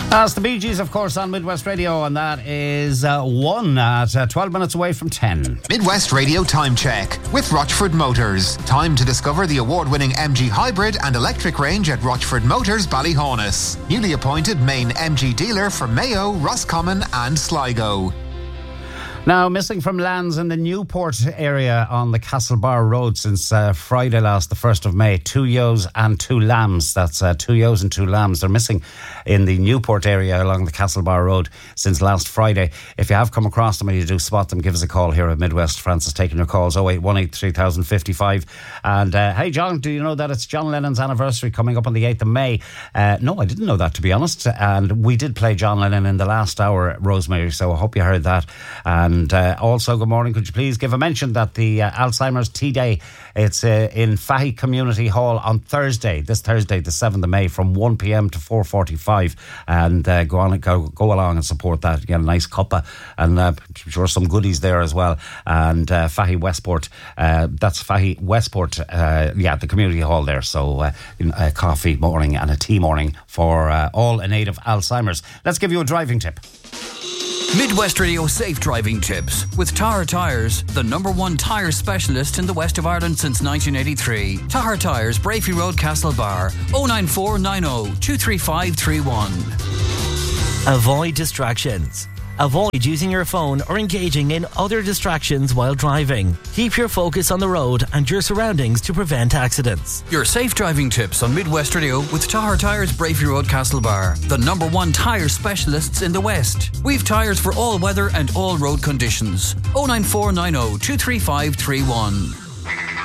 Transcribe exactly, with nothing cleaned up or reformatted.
That's the Bee Gees, of course, on Midwest Radio, and that is uh, one at uh, twelve minutes away from ten. Midwest Radio Time Check with Rochford Motors. Time to discover the award-winning M G hybrid and electric range at Rochford Motors, Ballyhaunis. Newly appointed main M G dealer for Mayo, Roscommon and Sligo. Now, missing from lands in the Newport area on the Castlebar Road since uh, Friday last, the first of May. Two ewes and two lambs. That's uh, two ewes and two lambs. They're missing in the Newport area along the Castlebar Road since last Friday. If you have come across them and you do spot them, give us a call here at Midwest. Francis taking your calls, oh eight one eight three thousand fifty-five. And uh, hey, John, do you know that it's John Lennon's anniversary coming up on the eighth of May? Uh, no, I didn't know that, to be honest. And we did play John Lennon in the last hour, Rosemary, so I hope you heard that. And And uh, also, good morning, could you please give a mention that the uh, Alzheimer's Tea Day, it's uh, in Fahy Community Hall on Thursday, this Thursday, the seventh of May, from one p.m. to four forty-five. And uh, go on, go, go along and support that. You get a nice cuppa and uh, I'm sure some goodies there as well. And uh, Fahy Westport, uh, that's Fahy Westport, uh, yeah, the community hall there. So uh, a coffee morning and a tea morning for uh, all in aid of Alzheimer's. Let's give you a driving tip. Midwest Radio Safe Driving Tips with Tahar Tyres, the number one tyre specialist in the west of Ireland since nineteen eighty-three. Tahar Tyres, Brafey Road, Castlebar, oh nine four nine oh two three five three one. Avoid distractions. Avoid using your phone or engaging in other distractions while driving. Keep your focus on the road and your surroundings to prevent accidents. Your safe driving tips on Midwest Radio with Tahar Tyres, Brafey Road, Castlebar, the number one tyre specialists in the West. We've tyres for all weather and all road conditions. oh nine four nine oh two three five three one.